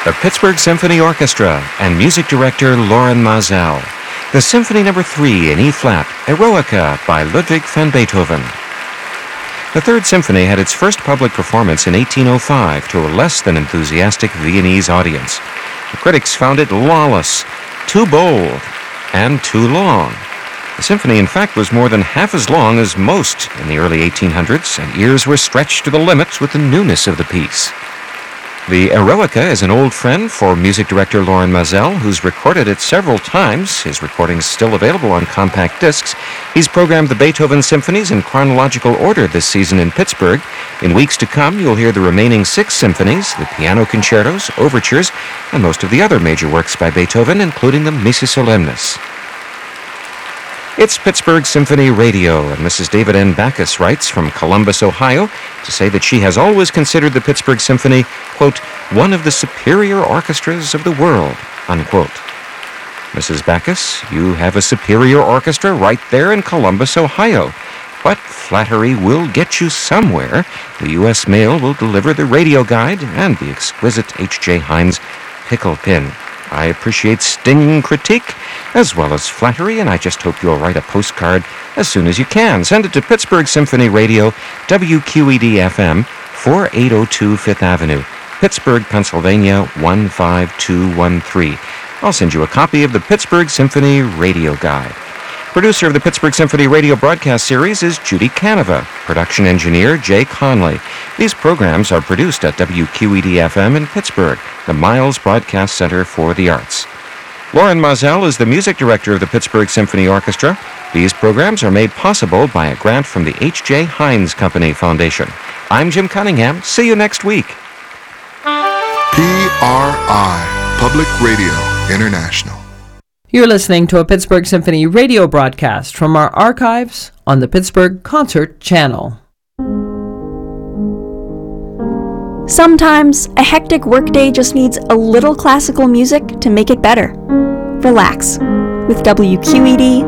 the Pittsburgh Symphony Orchestra and music director Loren Maazel. The Symphony No. 3 in E-flat, Eroica by Ludwig van Beethoven. The Third Symphony had its first public performance in 1805 to a less than enthusiastic Viennese audience. The critics found it lawless, too bold, and too long. The symphony, in fact, was more than half as long as most in the early 1800s, and ears were stretched to the limit with the newness of the piece. The Eroica is an old friend for music director Loren Maazel, who's recorded it several times. His recording's still available on compact discs. He's programmed the Beethoven symphonies in chronological order this season in Pittsburgh. In weeks to come, you'll hear the remaining 6 symphonies, the piano concertos, overtures, and most of the other major works by Beethoven, including the Missa Solemnis. It's Pittsburgh Symphony Radio, and Mrs. David N. Backus writes from Columbus, Ohio, to say that she has always considered the Pittsburgh Symphony, quote, one of the superior orchestras of the world, unquote. Mrs. Backus, you have a superior orchestra right there in Columbus, Ohio. But flattery will get you somewhere. The U.S. mail will deliver the radio guide and the exquisite H.J. Heinz pickle pin. I appreciate stinging critique as well as flattery, and I just hope you'll write a postcard as soon as you can. Send it to Pittsburgh Symphony Radio, WQED-FM, 4802 Fifth Avenue, Pittsburgh, Pennsylvania, 15213. I'll send you a copy of the Pittsburgh Symphony Radio Guide. Producer of the Pittsburgh Symphony Radio broadcast series is Judy Canova. Production engineer Jay Conley. These programs are produced at WQED-FM in Pittsburgh, the Miles Broadcast Center for the Arts. Loren Maazel is the music director of the Pittsburgh Symphony Orchestra. These programs are made possible by a grant from the H.J. Heinz Company Foundation. I'm Jim Cunningham. See you next week. PRI, Public Radio International. You're listening to a Pittsburgh Symphony radio broadcast from our archives on the Pittsburgh Concert Channel. Sometimes a hectic workday just needs a little classical music to make it better. Relax with WQED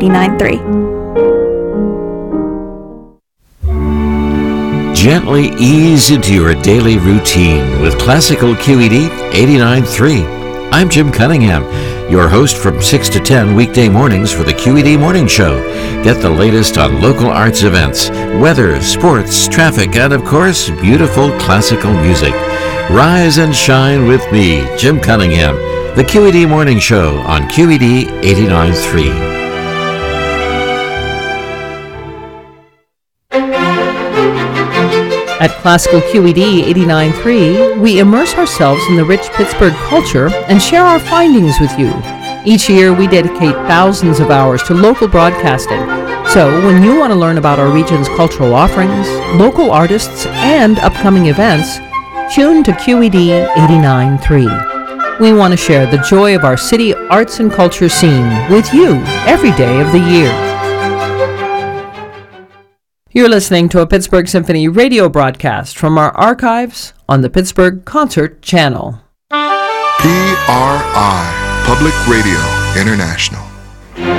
89.3. Gently ease into your daily routine with classical QED 89.3. I'm Jim Cunningham, your host from 6 to 10 weekday mornings for the QED Morning Show. Get the latest on local arts events, weather, sports, traffic, and of course, beautiful classical music. Rise and shine with me, Jim Cunningham, the QED Morning Show on QED 89.3. At Classical QED 89.3, we immerse ourselves in the rich Pittsburgh culture and share our findings with you. Each year, we dedicate thousands of hours to local broadcasting. So, when you want to learn about our region's cultural offerings, local artists, and upcoming events, tune to QED 89.3. We want to share the joy of our city arts and culture scene with you every day of the year. You're listening to a Pittsburgh Symphony radio broadcast from our archives on the Pittsburgh Concert Channel. PRI, Public Radio International.